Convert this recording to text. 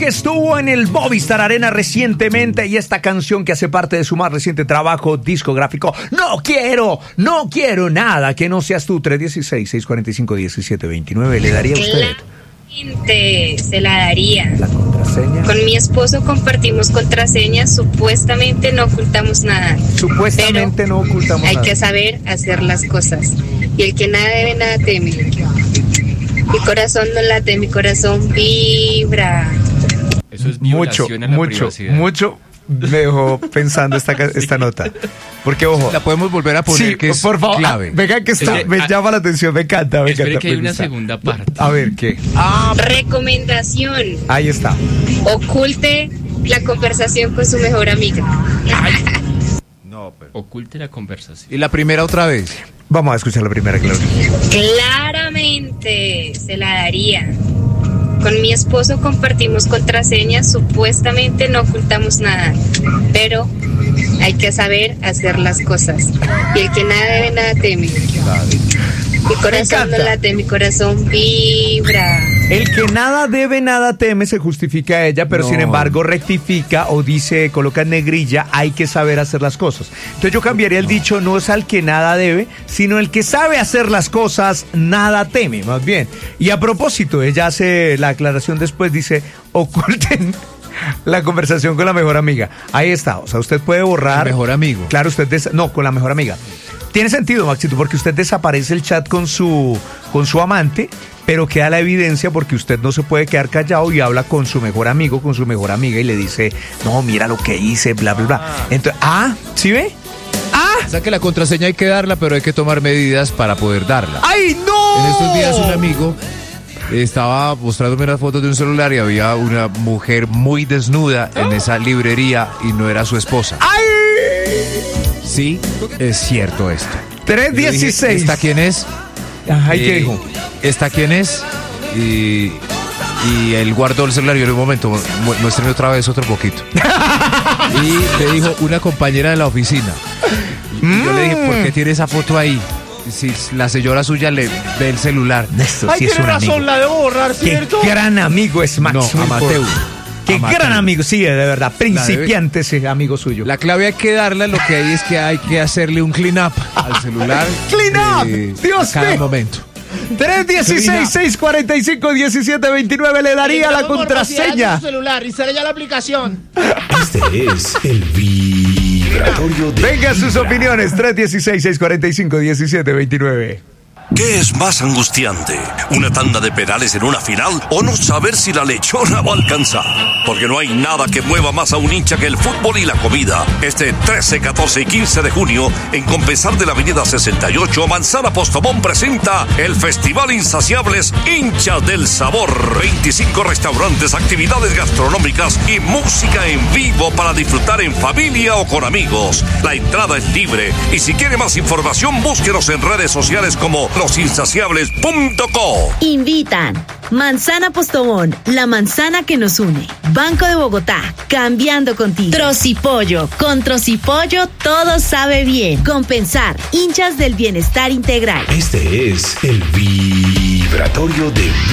que estuvo en el Movistar Arena recientemente y esta canción que hace parte de su más reciente trabajo discográfico. No quiero nada que no seas tú. 316-645-1729. ¿Le daría a usted? Se la daría. ¿La contraseña? Con mi esposo compartimos contraseñas, supuestamente no ocultamos nada. Supuestamente no ocultamos nada. Hay que saber hacer las cosas. Y el que nada debe, nada teme. Mi corazón no late, mi corazón vibra. Eso es violación a la privacidad. Mucho me dejó pensando esta nota. Porque, ojo. La podemos volver a poner, sí, que es por favor, clave. Venga, que esto me llama la atención, me encanta. Espere que hay una segunda parte. A ver, ¿qué? Recomendación. Ahí está. Oculte la conversación con su mejor amiga. No, pero... Oculte la conversación. ¿Y la primera otra vez? Vamos a escuchar la primera, claro. Claramente se la daría. Con mi esposo compartimos contraseñas, supuestamente no ocultamos nada, pero hay que saber hacer las cosas. Y el que nada debe, nada teme. Mi corazón no late, mi corazón vibra. El que nada debe, nada teme, se justifica a ella, pero sin embargo rectifica o dice, coloca en negrilla, hay que saber hacer las cosas. Entonces yo cambiaría el dicho, no es al que nada debe, sino el que sabe hacer las cosas, nada teme, más bien. Y a propósito, ella hace la aclaración después, dice, oculten la conversación con la mejor amiga. Ahí está, o sea, usted puede borrar... ¿El mejor amigo? Claro, no, con la mejor amiga. Tiene sentido, Maxito, porque usted desaparece el chat con su amante, pero queda la evidencia porque usted no se puede quedar callado y habla con su mejor amigo, con su mejor amiga y le dice, no, mira lo que hice, bla, bla, bla. Entonces, ¿sí ve? O sea que la contraseña hay que darla, pero hay que tomar medidas para poder darla. ¡Ay, no! En estos días un amigo estaba mostrándome unas fotos de un celular y había una mujer muy desnuda en esa librería y no era su esposa. ¡Ay! Sí, es cierto esto. 316. ¿Esta quién es? Ajá, ¿y qué dijo? ¿Esta quién es? Y él guardó el celular y en un momento, muéstrame otra vez otro poquito. Y le dijo, una compañera de la oficina. Y yo le dije, ¿por qué tiene esa foto ahí? Si la señora suya le ve el celular. Esto sí es un amigo. razón, la debo borrar, ¿cierto? Qué gran amigo es Max. No, amateur. Qué gran amigo, sí, de verdad, principiante ese amigo suyo. La clave hay que darla, lo que hay es que hay que hacerle un clean up al celular. ¡Clean up! ¡Dios mío! A cada momento. 316-645-1729 le daría la contraseña. Su celular, instale ya la aplicación. Este es el vibratorio de... Venga sus opiniones, 316-645-1729. ¿Qué es más angustiante? ¿Una tanda de penales en una final o no saber si la lechona va a alcanzar? Porque no hay nada que mueva más a un hincha que el fútbol y la comida. Este 13, 14 y 15 de junio, en Compensar de la Avenida 68, Manzana Postobón presenta el Festival Insaciables Hinchas del Sabor. 25 restaurantes, actividades gastronómicas y música en vivo para disfrutar en familia o con amigos. La entrada es libre y si quiere más información, búsquenos en redes sociales como losinsaciables.co. Invitan Manzana Postobón, la manzana que nos une. Banco de Bogotá, cambiando contigo. Trocipollo, con Trocipollo todo sabe bien. Compensar, hinchas del bienestar integral. Este es el vibratorio de